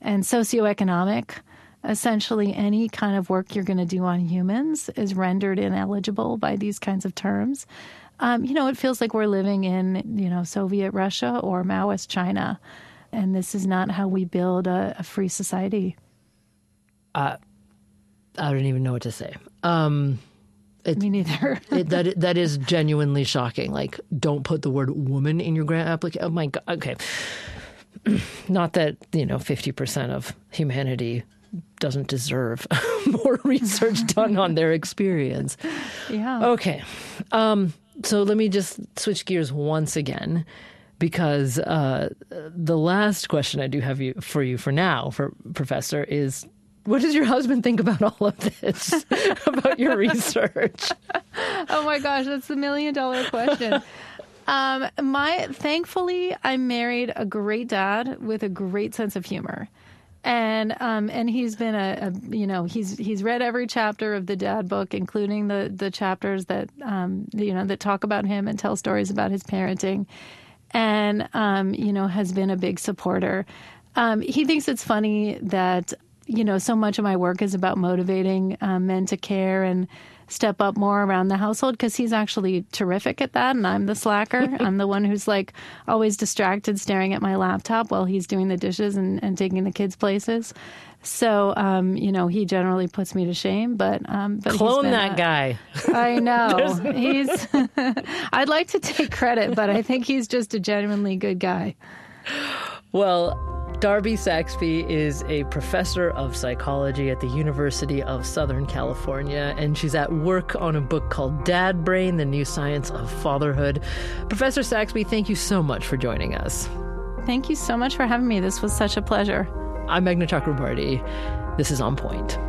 and socioeconomic. Essentially, any kind of work you're going to do on humans is rendered ineligible by these kinds of terms. It feels like we're living in, Soviet Russia or Maoist China. And this is not how we build a free society. I don't even know what to say. Me neither. That is genuinely shocking. Like, don't put the word woman in your grant application. Oh, my God. Okay. Not that, 50% of humanity doesn't deserve more research done on their experience. Yeah. Okay. So let me just switch gears once again, because the last question I do have for you for now, for Professor, is what does your husband think about all of this, about your research? Oh my gosh, that's the $1 million question. Thankfully, I married a great dad with a great sense of humor. And he's been he's read every chapter of the Dad book, including the chapters that that talk about him and tell stories about his parenting, and has been a big supporter. He thinks it's funny that so much of my work is about motivating men to care and step up more around the household, because he's actually terrific at that, and I'm the slacker. I'm the one who's like always distracted staring at my laptop while he's doing the dishes and taking the kids places. So, he generally puts me to shame, but clone that guy. I know. I'd like to take credit, but I think he's just a genuinely good guy. Well, Darby Saxby is a professor of psychology at the University of Southern California, and she's at work on a book called Dad Brain, The New Science of Fatherhood. Professor Saxby, thank you so much for joining us. Thank you so much for having me. This was such a pleasure. I'm Meghna Chakrabarty. This is On Point.